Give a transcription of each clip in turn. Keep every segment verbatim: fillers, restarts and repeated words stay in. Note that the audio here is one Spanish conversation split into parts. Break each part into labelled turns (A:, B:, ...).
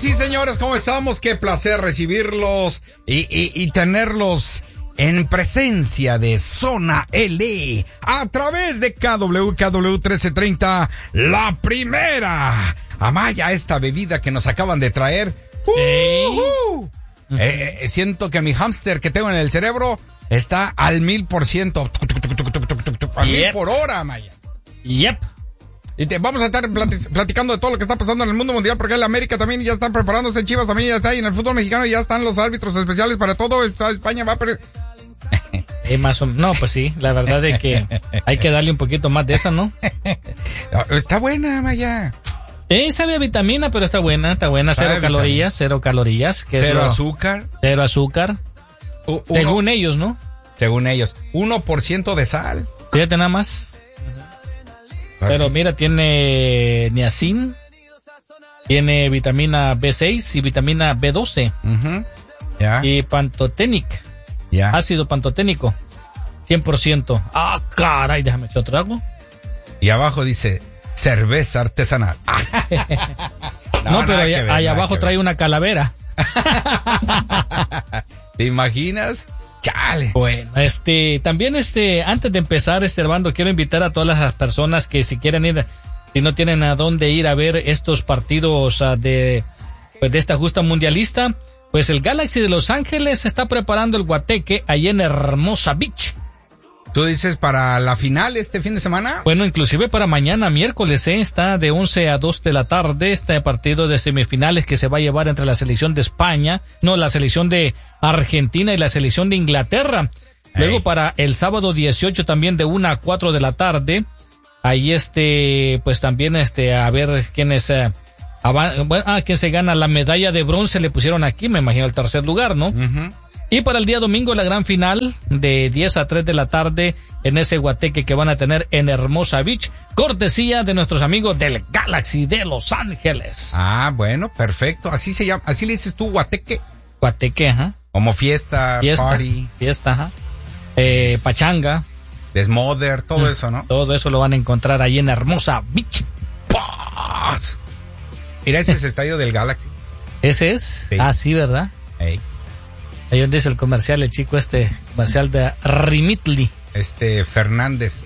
A: y señores, ¿cómo estamos? Qué placer recibirlos y, y, y tenerlos en presencia de Zona L a través de K W K W trece treinta, la primera. Amaya, esta bebida que nos acaban de traer. Uh, uh, uh. Eh, eh, siento que mi hámster que tengo en el cerebro está al mil por ciento. Al yep. mil por hora, Amaya.
B: Yep.
A: Y te, vamos a estar platic- platicando de todo lo que está pasando en el mundo mundial, porque en la América también ya están preparándose, Chivas también ya está, y en el fútbol mexicano ya están los árbitros especiales para todo. España va a perder.
B: Eh, más o, no, pues sí, la verdad es que hay que darle un poquito más de esa, ¿no?
A: Está buena, Maya.
B: Eh, sabe a vitamina, pero está buena, está buena. Cero
A: Sabe
B: calorías, vitamina. cero calorías. Que
A: cero
B: lo,
A: azúcar.
B: Cero azúcar.
A: U- uno,
B: según ellos, ¿no?
A: Según ellos. uno por ciento de sal.
B: Fíjate nada más. Pero mira, tiene niacin, tiene vitamina B seis y vitamina B doce.
A: Uh-huh. Yeah.
B: Y pantoténic.
A: Yeah.
B: Ácido pantoténico. cien por ciento. Ah, caray, déjame echar otro trago.
A: Y abajo dice cerveza artesanal.
B: no, no, pero allá, ver, allá abajo trae una calavera.
A: ¿Te imaginas? Chale.
B: Bueno, este, también este, antes de empezar, este, Armando, quiero invitar a todas las personas que si quieren ir, si no tienen a dónde ir a ver estos partidos uh, de, pues, de esta justa mundialista, pues el Galaxy de Los Ángeles está preparando el guateque ahí en Hermosa Beach.
A: ¿Tú dices para la final este fin de semana?
B: Bueno, inclusive para mañana miércoles, ¿eh? Está de once a dos de la tarde este partido de semifinales que se va a llevar entre la selección de España, no, la selección de Argentina y la selección de Inglaterra. Luego hey. para el sábado dieciocho también de una a cuatro de la tarde, ahí este, pues también este, a ver quiénes, eh, avan- bueno, ah, quién se gana la medalla de bronce, le pusieron aquí, me imagino el tercer lugar, ¿no?
A: Uh-huh.
B: Y para el día domingo la gran final de diez a tres de la tarde en ese guateque que van a tener en Hermosa Beach, cortesía de nuestros amigos del Galaxy de Los Ángeles.
A: Ah, bueno, perfecto. Así se llama, así le dices tú, guateque.
B: Guateque, ajá.
A: Como fiesta,
B: fiesta
A: party.
B: Fiesta, ajá. Eh, pachanga.
A: Desmoder, todo mm, eso, ¿no?
B: Todo eso lo van a encontrar ahí en Hermosa Beach.
A: ¡Paz! Mira, ese es el estadio del Galaxy.
B: ¿Ese es? Sí. Ah, sí, ¿verdad?
A: Hey.
B: Ahí donde dice el comercial, el chico este, comercial de Rimitli.
A: Este, Fernández.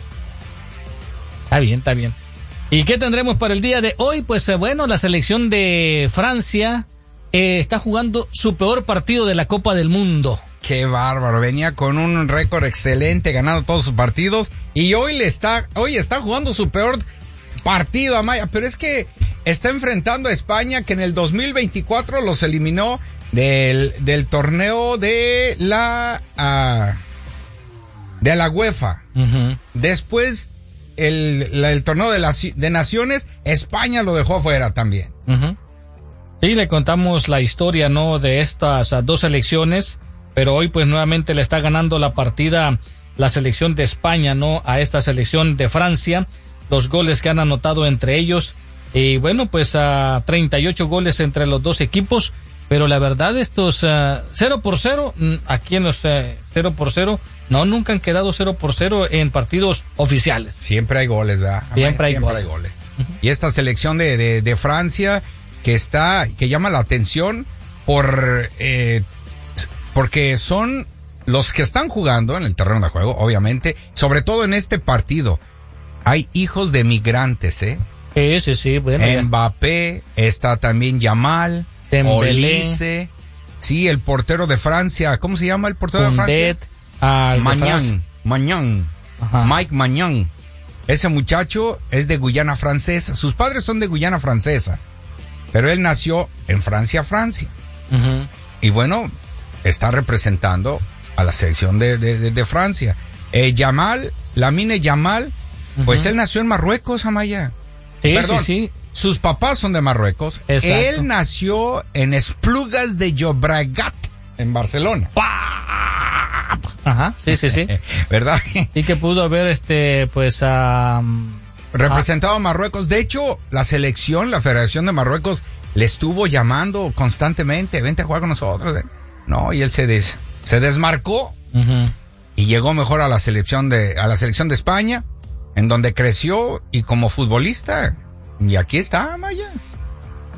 B: Está bien, está bien. ¿Y qué tendremos para el día de hoy? Pues eh, bueno, la selección de Francia eh, está jugando su peor partido de la Copa del Mundo.
A: Qué bárbaro, venía con un récord excelente, ganando todos sus partidos, y hoy le está, hoy está jugando su peor partido, Amaya, pero es que está enfrentando a España, que en el dos mil veinticuatro los eliminó del, del torneo de la uh, de la UEFA. Uh-huh. Después el, la, el torneo de las de naciones, España lo dejó afuera también.
B: Uh-huh. Sí, le contamos la historia, ¿no?, de estas uh, dos selecciones, pero hoy pues nuevamente le está ganando la partida la selección de España, ¿no?, a esta selección de Francia. Los goles que han anotado entre ellos, y bueno, pues a uh, treinta y ocho goles entre los dos equipos. Pero la verdad, estos uh, cero por cero, aquí en los uh, cero por cero, no, nunca han quedado cero por cero en partidos oficiales.
A: Siempre hay goles, ¿verdad?
B: Siempre hay
A: Siempre
B: goles.
A: hay goles. Uh-huh. Y esta selección de, de, de Francia, que está, que llama la atención por, eh, porque son los que están jugando en el terreno de juego, obviamente, sobre todo en este partido. Hay hijos de migrantes, ¿eh?
B: Sí, sí, sí, bueno.
A: Mbappé, está también Yamal, Olise, sí, el portero de Francia, ¿cómo se llama el portero
B: Pundet,
A: de Francia? Mañán, Mañán, Mike Mañán. Ese muchacho es de Guyana Francesa, sus padres son de Guyana Francesa, pero él nació en Francia, Francia. Uh-huh. Y bueno, está representando a la selección de, de, de, de Francia. Eh, Yamal, Lamine Yamal, uh-huh. pues él nació en Marruecos, Amaya.
B: Sí,
A: Perdón,
B: sí, sí.
A: Sus papás son de Marruecos.
B: Exacto.
A: Él nació en Esplugas de Llobregat, en Barcelona.
B: Ajá, sí, sí, sí.
A: ¿Verdad?
B: Y que pudo haber, este, pues, um,
A: representado a Marruecos. De hecho, la selección, la Federación de Marruecos, le estuvo llamando constantemente, vente a jugar con nosotros. No, y él se des, se desmarcó uh-huh. y llegó mejor a la selección de, a la selección de España, en donde creció y como futbolista. Y aquí está, Maya.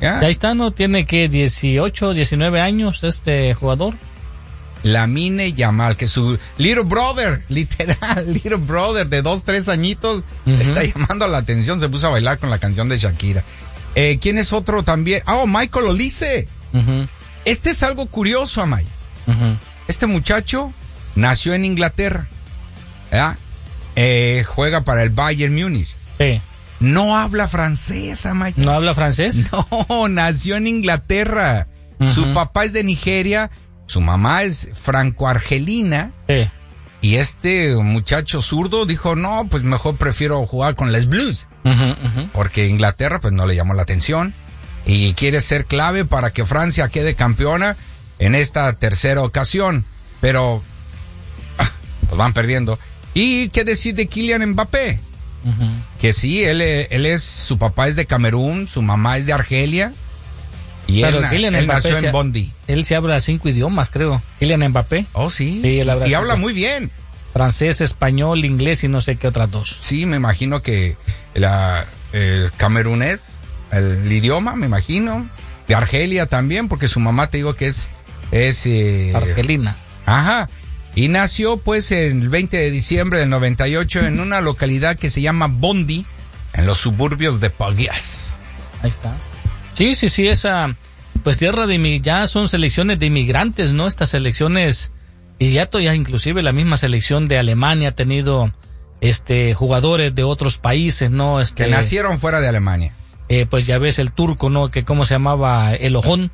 B: Ya. Ahí está, ¿no? Tiene que dieciocho, diecinueve años este jugador.
A: Lamine Yamal, que su little brother, literal, little brother de dos, tres añitos, uh-huh. está llamando la atención, se puso a bailar con la canción de Shakira. Eh, ¿Quién es otro también? Ah, oh, Michael Olise. Uh-huh. Este es algo curioso, Amaya. Uh-huh. Este muchacho nació en Inglaterra, ¿verdad? Eh, juega para el Bayern Múnich.
B: Sí.
A: No habla francés, Amaya.
B: ¿No habla francés?
A: No, nació en Inglaterra. Uh-huh. Su papá es de Nigeria. Su mamá es franco-argelina.
B: Sí.
A: Y este muchacho zurdo dijo, no, pues mejor prefiero jugar con les Blues. Uh-huh, uh-huh. Porque Inglaterra pues no le llamó la atención. Y quiere ser clave para que Francia quede campeona en esta tercera ocasión. Pero pues van perdiendo. ¿Y qué decir de Kylian Mbappé? Uh-huh. Que sí, él, él es, su papá es de Camerún, su mamá es de Argelia. Y
B: Pero
A: él,
B: Kylian
A: él
B: Mbappé
A: nació en Bondy.
B: Él se habla cinco idiomas, creo. Kylian Mbappé.
A: Oh, sí.
B: sí él habla
A: y habla muy bien.
B: Francés, español, inglés y no sé qué otras dos.
A: Sí, me imagino que la el camerunés, el, el idioma, me imagino. De Argelia también, porque su mamá te digo que es... es eh,
B: argelina.
A: Ajá. Y nació pues el veinte de diciembre del noventa y ocho en una localidad que se llama Bondy, en los suburbios de Paguías.
B: Ahí está. Sí, sí, sí, esa, pues tierra de, ya son selecciones de inmigrantes, ¿no? Estas selecciones, y ya, ya inclusive la misma selección de Alemania ha tenido, este, jugadores de otros países, ¿no? Este,
A: que nacieron fuera de Alemania.
B: Eh, pues ya ves el turco, ¿no? Que cómo se llamaba, el Ojón.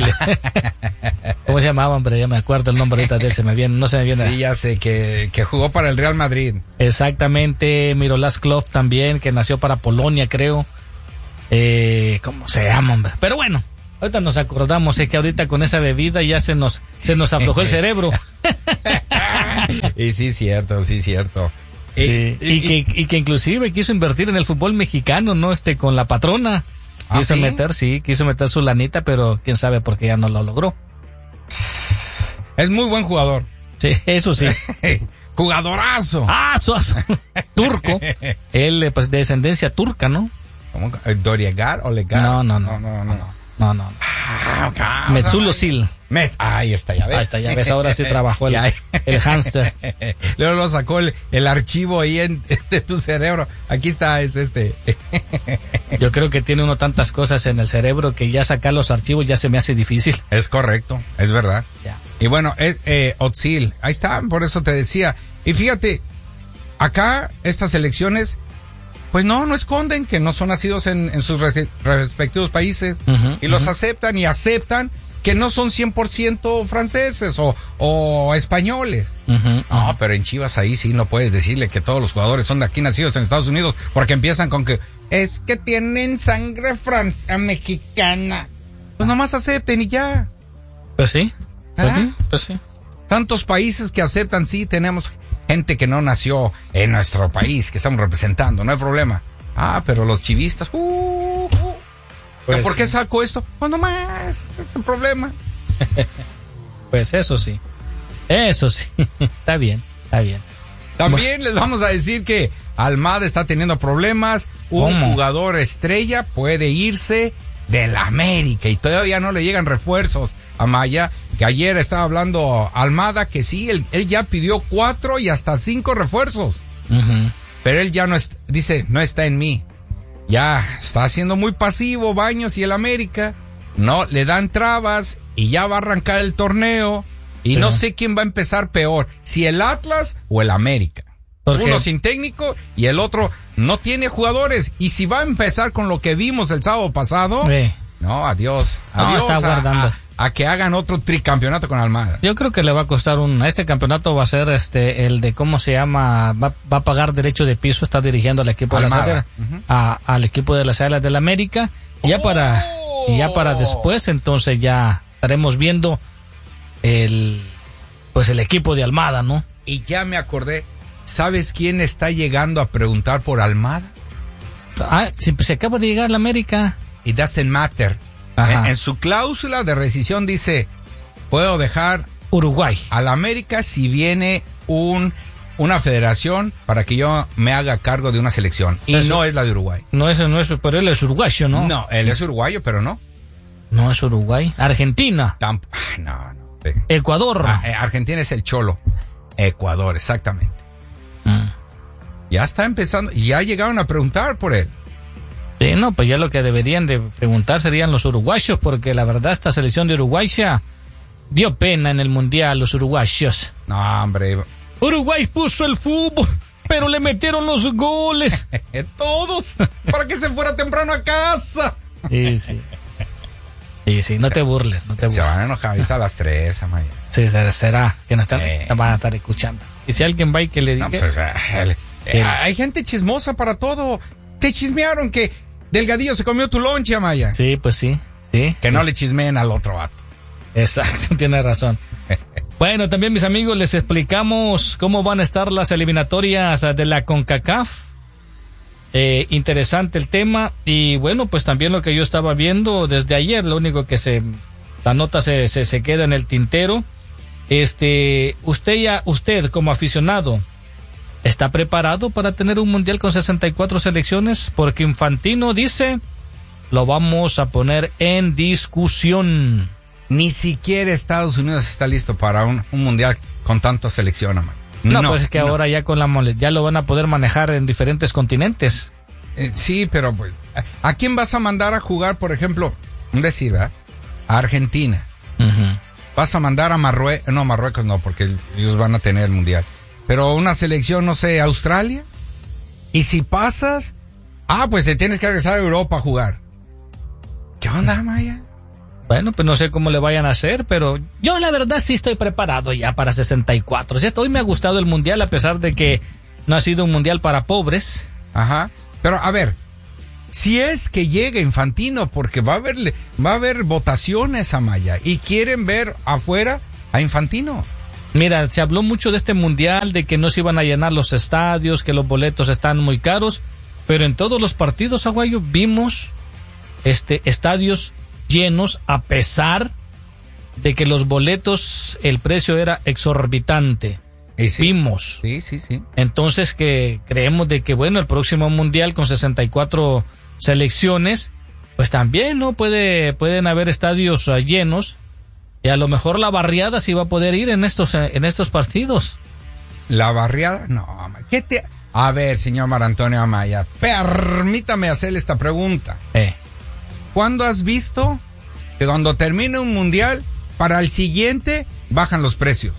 B: ¿Cómo se llamaba, hombre? Ya me acuerdo el nombre ahorita de él, se me viene, no se me viene.
A: Sí, ya sé, que, que jugó para el Real Madrid.
B: Exactamente, Miroslav Klose también, que nació para Polonia, creo. Eh, ¿cómo se llama, hombre? Pero bueno, ahorita nos acordamos, es que ahorita con esa bebida ya se nos, se nos aflojó el cerebro.
A: Y sí, cierto, sí, cierto.
B: Sí, y, y, y, que, y que inclusive quiso invertir en el fútbol mexicano, ¿no? Este, con la patrona.
A: ¿Ah,
B: quiso
A: sí?
B: meter, sí, quiso meter su lanita, pero quién sabe por qué ya no lo logró.
A: Es muy buen jugador.
B: Sí, eso sí.
A: Jugadorazo.
B: Ah, suazo. Turco. Él, pues, de descendencia turca, ¿no?
A: ¿Cómo? ¿Doriagar o Legar?
B: No, no, no, no, no, no, no, no, no.
A: Ah,
B: Metzulo Sil.
A: Met, ahí está, ya ves.
B: Ahí está, ya ves, ahora sí trabajó el, el hámster.
A: Luego lo sacó el, el archivo ahí en, de tu cerebro. Aquí está, es este.
B: Yo creo que tiene uno tantas cosas en el cerebro que ya sacar los archivos ya se me hace difícil.
A: Es correcto, es verdad.
B: Ya.
A: Y bueno, es eh, Özil, ahí está, por eso te decía. Y fíjate, acá estas elecciones, pues no, no esconden que no son nacidos en, en sus res, respectivos países. Uh-huh, y los uh-huh. aceptan y aceptan que no son cien por ciento franceses o, o españoles. Uh-huh, uh-huh. No, pero en Chivas ahí sí no puedes decirle que todos los jugadores son de aquí nacidos en Estados Unidos, porque empiezan con que es que tienen sangre francesa mexicana. Pues nomás acepten y ya.
B: Pues sí. Pues, ¿Ah? sí, pues sí.
A: Tantos países que aceptan, sí, tenemos gente que no nació en nuestro país, que estamos representando, no hay problema. Ah, pero los chivistas, uh, uh. Pues ¿por qué saco esto? Pues nomás, es el problema.
B: Pues eso sí, eso sí, está bien, está bien.
A: También les vamos a decir que Almada está teniendo problemas, un
B: ¿Cómo?
A: jugador estrella puede irse de la América y todavía no le llegan refuerzos a Maya, que ayer estaba hablando Almada que sí, él, él ya pidió cuatro y hasta cinco refuerzos, uh-huh. pero él ya no es, dice, no está en mí. Ya está siendo muy pasivo Baños y el América, no le dan trabas y ya va a arrancar el torneo y sí. no sé quién va a empezar peor, si el Atlas o el América. Uno sin técnico y el otro no tiene jugadores, y si va a empezar con lo que vimos el sábado pasado,
B: sí.
A: no, adiós,
B: no,
A: adiós
B: está guardando.
A: A, a, a que hagan otro tricampeonato con Almada.
B: Yo creo que le va a costar un, este campeonato va a ser este el de cómo se llama, va, va a pagar derecho de piso, está dirigiendo al equipo Almada. de las Águilas, uh-huh. a, al equipo de las Águilas del la América, y ya oh. para y ya para después entonces ya estaremos viendo el pues el equipo de Almada, ¿no?
A: Y ya me acordé, ¿sabes quién está llegando a preguntar por Almada?
B: Ah, si, se acaba de llegar a la América.
A: It doesn't matter. En, en su cláusula de rescisión dice, puedo dejar
B: Uruguay
A: a la América si viene un una federación para que yo me haga cargo de una selección. Y Eso, no es la de Uruguay.
B: No es, no es, pero él es uruguayo, ¿no?
A: No, él es uruguayo, pero no.
B: No es Uruguay. Argentina.
A: Tamp- Ay, no, no. Sí.
B: Ecuador.
A: Ah, eh, Argentina es el cholo. Ecuador, exactamente.
B: Mm.
A: Ya está empezando. Y ya llegaron a preguntar por él.
B: Sí, no, pues ya lo que deberían de preguntar serían los uruguayos, porque la verdad esta selección de Uruguay ya dio pena en el mundial, los uruguayos.
A: No, hombre.
B: Uruguay puso el fútbol, pero le metieron los goles.
A: Todos. Para que se fuera temprano a casa.
B: Sí, sí. Sí, sí, no te burles, no te burles.
A: Se van a enojar ahorita a las tres, Amaya.
B: Sí, será que nos, están,
A: Eh.
B: nos van a estar escuchando. Y si alguien va y que le diga...
A: No, pues, o sea, el- eh, hay gente chismosa para todo. Te chismearon que Delgadillo se comió tu lonche, Amaya.
B: Sí, pues sí, sí.
A: Que no
B: Pues-
A: le chismeen al otro vato.
B: Exacto, tienes razón. Bueno, también mis amigos les explicamos cómo van a estar las eliminatorias de la CONCACAF. Eh, interesante el tema y bueno, pues también lo que yo estaba viendo desde ayer, lo único que se, la nota se, se, se queda en el tintero. Este, usted ya, usted como aficionado, ¿está preparado para tener un mundial con sesenta y cuatro selecciones? Porque Infantino dice, lo vamos a poner en discusión.
A: Ni siquiera Estados Unidos está listo para un, un mundial con tanta selección, Amaya.
B: No, pues es que no. Ahora ya con la mole, ya lo van a poder manejar en diferentes continentes.
A: Eh, sí, pero pues, ¿a quién vas a mandar a jugar, por ejemplo? Un decir, ¿verdad? A Argentina.
B: Uh-huh.
A: Vas a mandar a Marruecos, no, Marruecos no, porque ellos van a tener el mundial. Pero una selección, no sé, Australia. Y si pasas, ah, pues te tienes que regresar a Europa a jugar. ¿Qué onda, Maya?
B: Bueno, pues no sé cómo le vayan a hacer, pero yo la verdad sí estoy preparado ya para sesenta y cuatro. ¿Cierto? Hoy me ha gustado el mundial a pesar de que no ha sido un mundial para pobres.
A: Ajá. Pero a ver, si es que llega Infantino, porque va a haber, va a haber votaciones, Amaya, y quieren ver afuera a Infantino.
B: Mira, se habló mucho de este mundial, de que no se iban a llenar los estadios, que los boletos están muy caros, pero en todos los partidos, Aguayo, vimos este estadios llenos a pesar de que los boletos, el precio era exorbitante.
A: Sí, sí.
B: Vimos.
A: Sí, sí, sí.
B: Entonces que creemos de que, bueno, el próximo mundial con sesenta y cuatro selecciones, pues también, ¿no? Puede, pueden haber estadios uh, llenos y a lo mejor la barriada sí va a poder ir en estos, en estos partidos.
A: La barriada, no, ¿qué te...? A ver, señor Mar Antonio Amaya, permítame hacerle esta pregunta.
B: Eh.
A: ¿Cuándo has visto que cuando termine un mundial, para el siguiente, bajan los precios?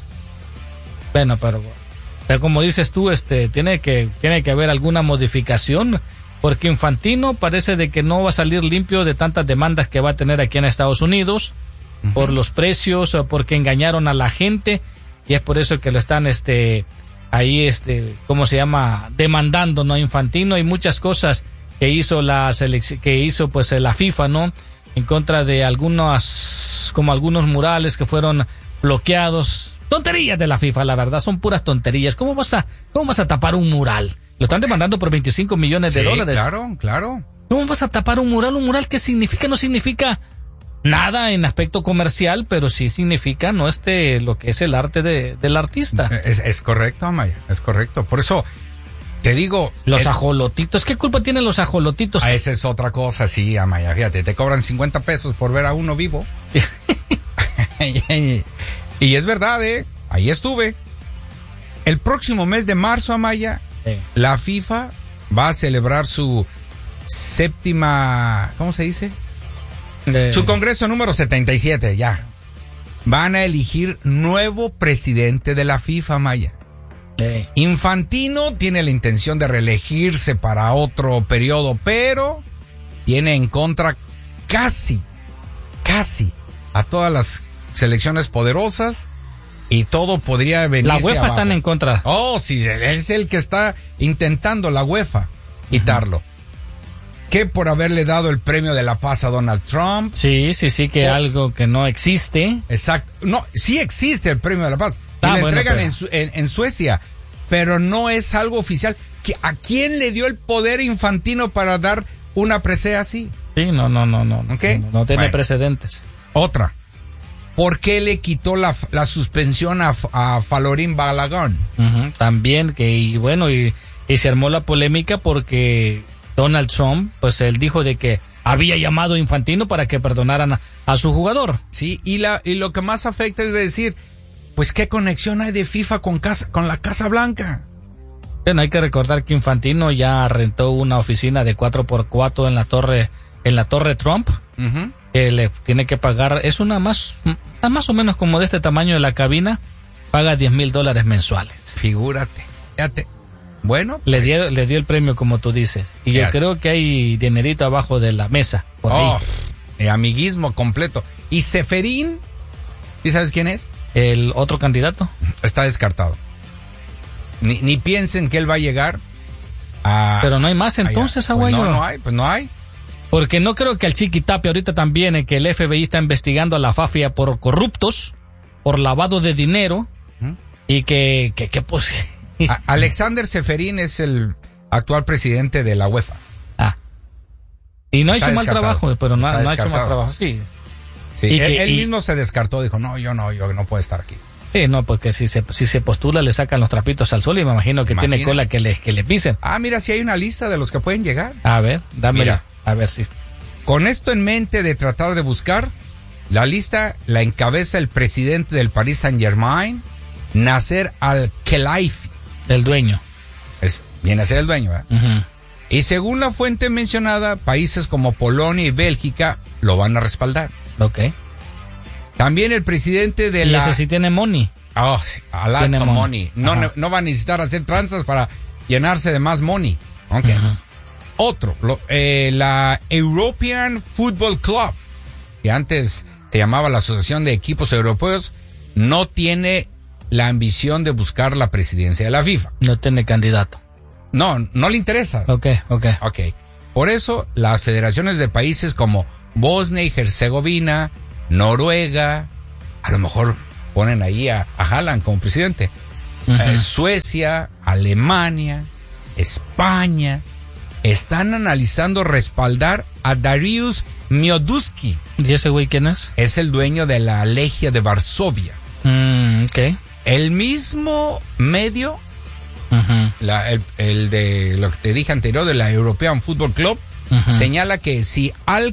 B: Bueno, pero, pero como dices tú, este, tiene que, tiene que haber alguna modificación, porque Infantino parece de que no va a salir limpio de tantas demandas que va a tener aquí en Estados Unidos, uh-huh. por los precios, o porque engañaron a la gente, y es por eso que lo están, este, ahí, este, ¿cómo se llama? Demandando, ¿no? Infantino, hay muchas cosas que hizo la selección, que hizo pues la FIFA, ¿no? En contra de algunos, como algunos murales que fueron bloqueados. Tonterías de la FIFA, la verdad, son puras tonterías. ¿Cómo vas a, cómo vas a tapar un mural? Lo están demandando por veinticinco millones de
A: sí,
B: dólares.
A: Claro, claro.
B: ¿Cómo vas a tapar un mural? ¿Un mural qué significa? No significa nada en aspecto comercial, pero sí significa, no este, lo que es el arte de, del artista.
A: Es, es correcto, Amaya, es correcto. Por eso te digo...
B: Los
A: el,
B: ajolotitos, ¿qué culpa tienen los ajolotitos?
A: Ah, esa es otra cosa, sí, Amaya, fíjate, te cobran cincuenta pesos por ver a uno vivo. y, y es verdad, ¿eh? Ahí estuve. El próximo mes de marzo, Amaya, sí. La FIFA va a celebrar su séptima... ¿Cómo se dice? Eh. Su congreso número setenta y siete, ya. Van a elegir nuevo presidente de la FIFA, Amaya.
B: Eh.
A: Infantino tiene la intención de reelegirse para otro periodo, pero tiene en contra casi, casi a todas las selecciones poderosas y todo podría venir.
B: La UEFA abajo. Están en contra.
A: Oh, sí, es el que está intentando la UEFA quitarlo. Uh-huh. Que por haberle dado el premio de la paz a Donald Trump.
B: Sí, sí, sí, que oh. algo que no existe.
A: Exacto. No, sí existe el premio de la paz.
B: Ah,
A: y lo
B: bueno,
A: entregan
B: pero...
A: en, su, en, en Suecia, pero no es algo oficial. ¿A quién le dio el poder Infantino para dar una presea así?
B: Sí, no, no, no, no.
A: ¿Okay?
B: No, no tiene
A: bueno.
B: precedentes.
A: Otra. ¿Por qué le quitó la, la suspensión a, a Falorín Balagón?
B: Uh-huh, también, que y bueno, y, y se armó la polémica porque Donald Trump, pues él dijo de que había llamado Infantino para que perdonaran a, a su jugador.
A: Sí, y, la, y lo que más afecta es decir, pues qué conexión hay de FIFA con, casa, con la Casa Blanca.
B: Bueno, hay que recordar que Infantino ya rentó una oficina de cuatro por cuatro en la torre, en la torre Trump, uh-huh. que le tiene que pagar, es una más, más o menos como de este tamaño de la cabina, paga diez mil dólares mensuales.
A: Figúrate, fíjate. Bueno,
B: le dio, le dio el premio como tú dices. Y fíjate. Yo creo que hay dinerito abajo de la mesa. Por
A: oh,
B: ahí.
A: El amiguismo completo. ¿Y Ceferín? ¿Sí sabes quién es?
B: El otro candidato.
A: Está descartado. Ni, ni piensen que él va a llegar a...
B: Pero no hay más entonces, Aguayo.
A: Pues no, no hay, pues no hay.
B: Porque no creo que al Chiquitapia ahorita también, eh, que el F B I está investigando a la Fafia por corruptos, por lavado de dinero, ¿Mm? y que, que, que pues...
A: A- Alexander Ceferín es el actual presidente de la UEFA.
B: Ah. Y no ha hecho mal trabajo, pero no, no ha hecho mal trabajo, sí.
A: Sí, y él, que, él y, mismo se descartó, dijo, no, yo no, yo no puedo estar aquí.
B: Sí, no, porque si se, si se postula le sacan los trapitos al sol y me imagino que Imagina. tiene cola que le, que le pisen.
A: Ah, mira, si hay una lista de los que pueden llegar.
B: A ver, dámela, a ver si...
A: Con esto en mente de tratar de buscar, la lista la encabeza el presidente del Paris Saint-Germain, Nasser Al-Khelaifi.
B: El dueño.
A: Es, viene a ser el dueño, ¿verdad? Uh-huh. Y según la fuente mencionada, países como Polonia y Bélgica lo van a respaldar.
B: Ok.
A: También el presidente de
B: ¿Y
A: la...
B: ese sí tiene money?
A: Oh, a lot of money. No, no, no va a necesitar hacer tranzas para llenarse de más money. Ok. Uh-huh. Otro, lo, eh, la European Football Club, que antes se llamaba la Asociación de Equipos Europeos, no tiene la ambición de buscar la presidencia de la FIFA.
B: No tiene candidato.
A: No, no le interesa.
B: Ok, ok.
A: Ok. Por eso, las federaciones de países como Bosnia y Herzegovina, Noruega, a lo mejor ponen ahí a, a Haaland como presidente. Uh-huh. Eh, Suecia, Alemania, España, están analizando respaldar a Dariusz Mioduski.
B: ¿Y ese güey quién es?
A: Es el dueño de la Legia de Varsovia.
B: Mm, ok.
A: El mismo medio,
B: uh-huh.
A: la, el, el de lo que te dije anterior, de la European Football Club, uh-huh. señala que si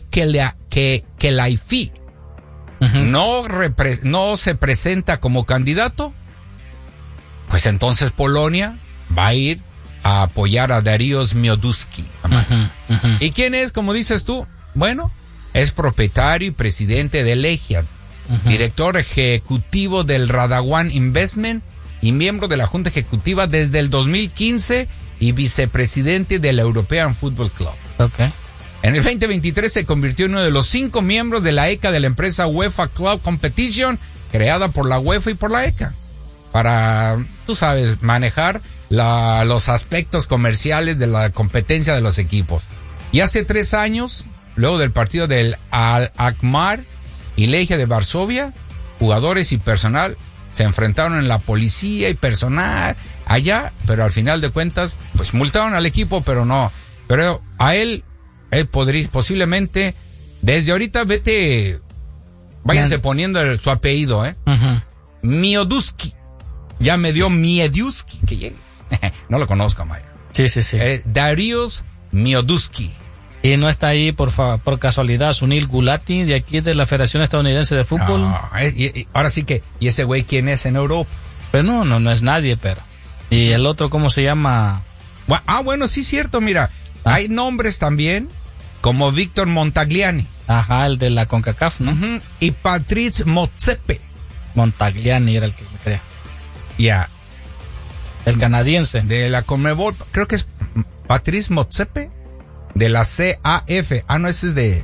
A: Al-Khelaifi uh-huh. no, repre- no se presenta como candidato, pues entonces Polonia va a ir a apoyar a Dariusz Mioduski.
B: Uh-huh. Uh-huh.
A: ¿Y quién es, como dices tú? Bueno, es propietario y presidente de Legia. Uh-huh. Director ejecutivo del Radawan Investment y miembro de la Junta Ejecutiva desde el dos mil quince y vicepresidente de la European Football Club.
B: Okay.
A: En el veinte veintitrés se convirtió en uno de los cinco miembros de la E C A de la empresa UEFA Club Competition, creada por la UEFA y por la E C A, para, tú sabes, manejar la, los aspectos comerciales de la competencia de los equipos. Y hace tres años, luego del partido del Al-Akmar y Legia de Varsovia, jugadores y personal se enfrentaron en la policía y personal allá, pero al final de cuentas, pues multaron al equipo, pero no. Pero a él, él podría, posiblemente, desde ahorita vete, váyanse poniendo el, su apellido, ¿eh?
B: Uh-huh.
A: Mioduski. Ya me dio Mieduski, que llegue. No lo conozco, Maya.
B: Sí, sí, sí.
A: Eh, Dariusz Mioduski.
B: Y no está ahí por fa- por casualidad Sunil Gulati, de aquí de la Federación Estadounidense de Fútbol.
A: No, es, y, y, ahora sí que, ¿y ese güey quién es en Europa?
B: Pues no, no, no es nadie, pero. ¿Y el otro cómo se llama?
A: Bueno, ah, bueno, sí, cierto, mira. ¿Ah? Hay nombres también, como Víctor Montagliani.
B: Ajá, el de la CONCACAF, ¿no?
A: Uh-huh. Y Patrice Motsepe.
B: Montagliani era el que me creía.
A: Ya. Yeah.
B: El canadiense.
A: De la Conmebol, creo que es Patrice Motsepe. De la C A F. Ah, no, ese es de...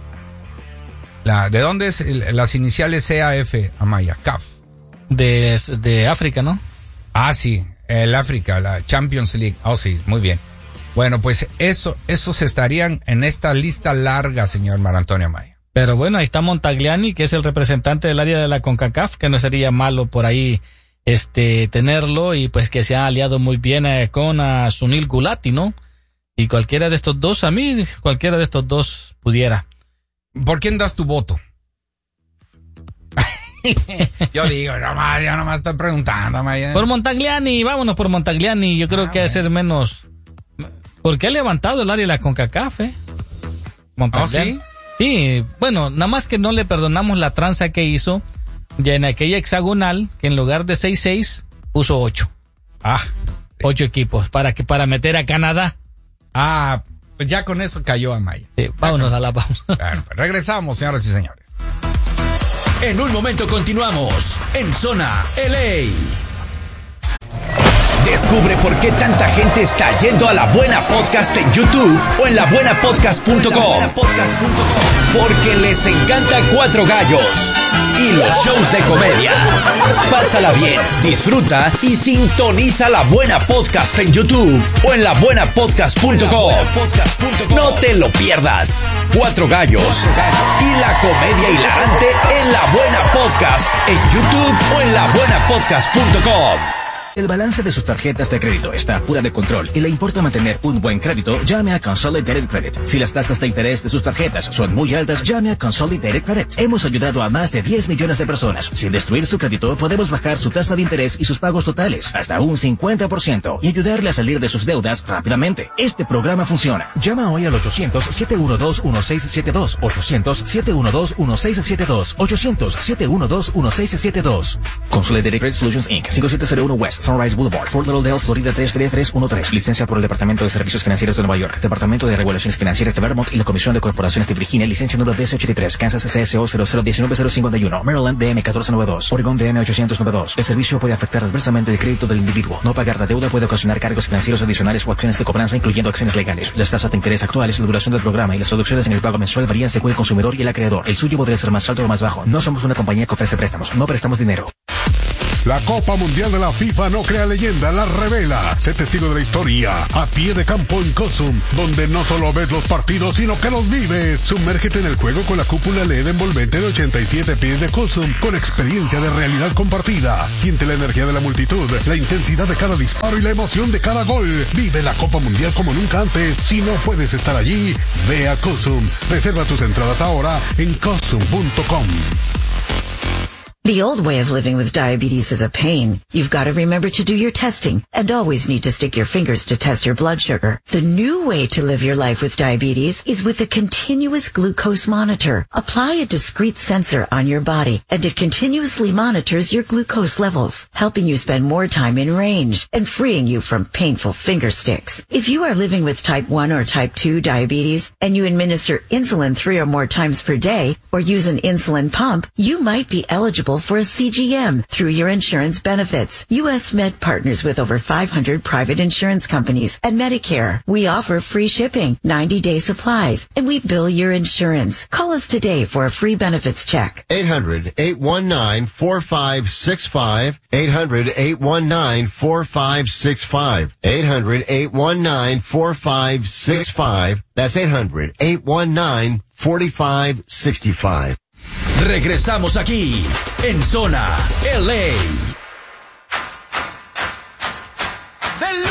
A: La, ¿De dónde es el, las iniciales C A F, Amaya? C A F.
B: De, de África, ¿no?
A: Ah, sí, el África, la Champions League. Oh, sí, muy bien. Bueno, pues eso, esos estarían en esta lista larga, señor Mar Antonio Amaya.
B: Pero bueno, ahí está Montagliani, que es el representante del área de la CONCACAF, que no sería malo por ahí este tenerlo, y pues que se ha aliado muy bien eh, con a Sunil Gulati, ¿no? Y cualquiera de estos dos, a mí, cualquiera de estos dos pudiera.
A: ¿Por quién das tu voto? Yo digo, nomás, yo nomás estoy preguntando. Maya.
B: Por Montagliani, vámonos por Montagliani. Yo creo ah, que bueno. debe ser menos... Porque ha levantado el área de la CONCACAF, ¿eh? Montaglan.
A: ¿Oh, sí?
B: Sí, bueno, nada más que no le perdonamos la tranza que hizo, ya en aquella hexagonal, que en lugar de seis seis, puso ocho.
A: Ah.
B: Ocho equipos, para que para meter a Canadá.
A: Ah, pues ya con eso cayó Amaya.
B: Sí, vámonos a la pausa.
A: Bueno, pues regresamos, señoras y señores.
C: En un momento continuamos en Zona L A. Descubre por qué tanta gente está yendo a La Buena Podcast en YouTube o en la buena podcast punto com. Porque les encanta Cuatro Gallos y los shows de comedia. Pásala bien, disfruta y sintoniza La Buena Podcast en YouTube o en la buena podcast punto com. No te lo pierdas. Cuatro Gallos y la comedia hilarante en La Buena Podcast en YouTube o en la buena podcast punto com.
D: El balance de sus tarjetas de crédito está fuera de control y le importa mantener un buen crédito, llame a Consolidated Credit. Si las tasas de interés de sus tarjetas son muy altas, llame a Consolidated Credit. Hemos ayudado a más de diez millones de personas. Sin destruir su crédito, podemos bajar su tasa de interés y sus pagos totales hasta un cincuenta por ciento y ayudarle a salir de sus deudas rápidamente. Este programa funciona. Llama hoy al ochocientos, siete uno dos, uno seis siete dos, ochocientos, siete uno dos, uno seis siete dos, ochocientos, siete uno dos, uno seis siete dos. Consolidated Credit Solutions incorporated. cinco siete cero uno West Sunrise Boulevard, Fort Lauderdale, Florida tres tres tres uno tres. Licencia por el Departamento de Servicios Financieros de Nueva York, Departamento de Regulaciones Financieras de Vermont y la Comisión de Corporaciones de Virginia. Licencia número D S ochenta y tres, Kansas C S O cero cero uno nueve cero cinco uno, Maryland D M catorce noventa y dos, Oregon D M ochocientos noventa y dos. El servicio puede afectar adversamente el crédito del individuo. No pagar la deuda puede ocasionar cargos financieros adicionales o acciones de cobranza, incluyendo acciones legales. Las tasas de interés actuales, la duración del programa y las reducciones en el pago mensual varían según el consumidor y el acreedor. El suyo podría ser más alto o más bajo. No somos una compañía que ofrece préstamos. No prestamos dinero.
E: La Copa Mundial de la FIFA no crea leyenda, la revela. Sé testigo de la historia a pie de campo en Cosum, donde no solo ves los partidos, sino que los vives. Sumérgete en el juego con la cúpula L E D envolvente de ochenta y siete pies de Cosum, con experiencia de realidad compartida. Siente la energía de la multitud, la intensidad de cada disparo y la emoción de cada gol. Vive la Copa Mundial como nunca antes. Si no puedes estar allí, ve a Cosum. Reserva tus entradas ahora en cosum punto com.
F: The old way of living with diabetes is a pain. You've got to remember to do your testing and always need to stick your fingers to test your blood sugar. The new way to live your life with diabetes is with a continuous glucose monitor. Apply a discrete sensor on your body and it continuously monitors your glucose levels, helping you spend more time in range and freeing you from painful finger sticks. If you are living with type one or type two diabetes and you administer insulin three or more times per day or use an insulin pump, you might be eligible for a C G M through your insurance benefits. U S Med partners with over five hundred private insurance companies and Medicare. We offer free shipping, ninety day supplies, and we bill your insurance. Call us today for a free benefits check.
G: eight hundred, eight one nine, four five six five. eight hundred, eight one nine, four five six five. eight hundred, eight one nine, four five six five. That's eight hundred, eight one nine, four five six five.
C: Regresamos aquí en Zona L A.